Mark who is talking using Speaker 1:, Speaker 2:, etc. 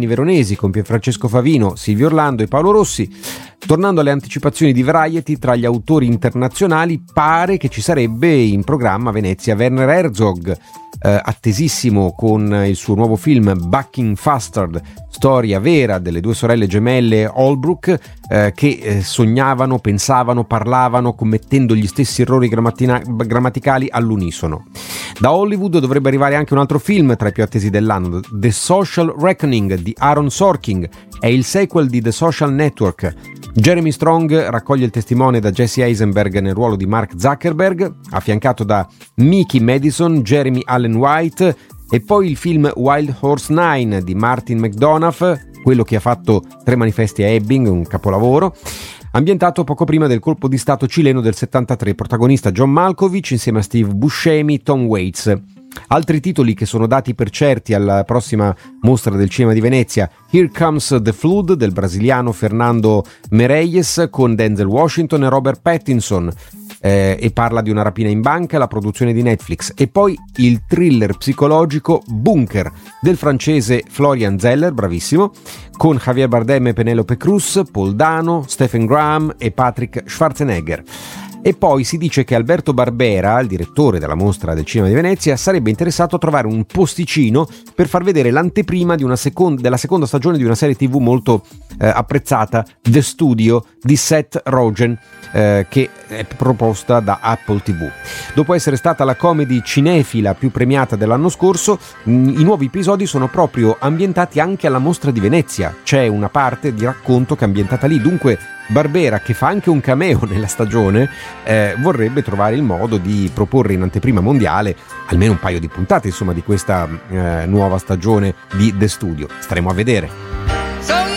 Speaker 1: Daphni Veronesi con Pierfrancesco Favino, Silvio Orlando e Paolo Rossi. Tornando alle anticipazioni di Variety, tra gli autori internazionali pare che ci sarebbe in programma a Venezia Werner Herzog, attesissimo con il suo nuovo film Bucking Faster, storia vera delle due sorelle gemelle Holbrook che sognavano, pensavano, parlavano commettendo gli stessi errori grammaticali all'unisono. Da Hollywood dovrebbe arrivare anche un altro film tra i più attesi dell'anno, The Social Reckoning di Aaron Sorkin, è il sequel di The Social Network. Jeremy Strong raccoglie il testimone da Jesse Eisenberg nel ruolo di Mark Zuckerberg, affiancato da Mickey Madison, Jeremy Allen White, e poi il film Wild Horse 9 di Martin McDonagh, quello che ha fatto Tre manifesti a Ebbing, un capolavoro, ambientato poco prima del colpo di stato cileno del 73, protagonista John Malkovich insieme a Steve Buscemi, Tom Waits. Altri titoli che sono dati per certi alla prossima mostra del cinema di Venezia: Here Comes the Flood del brasiliano Fernando Meirelles con Denzel Washington e Robert Pattinson, e parla di una rapina in banca, la produzione di Netflix. E poi il thriller psicologico Bunker del francese Florian Zeller, bravissimo, con Javier Bardem e Penelope Cruz, Paul Dano, Stephen Graham e Patrick Schwarzenegger. E poi si dice che Alberto Barbera, il direttore della mostra del cinema di Venezia, sarebbe interessato a trovare un posticino per far vedere l'anteprima di della seconda stagione di una serie TV molto apprezzata, The Studio di Seth Rogen, che è proposta da Apple TV. Dopo essere stata la comedy cinefila più premiata dell'anno scorso, i nuovi episodi sono proprio ambientati anche alla mostra di Venezia. C'è una parte di racconto che è ambientata lì, dunque Barbera, che fa anche un cameo nella stagione, vorrebbe trovare il modo di proporre in anteprima mondiale almeno un paio di puntate, insomma, di questa nuova stagione di The Studio. Staremo a vedere.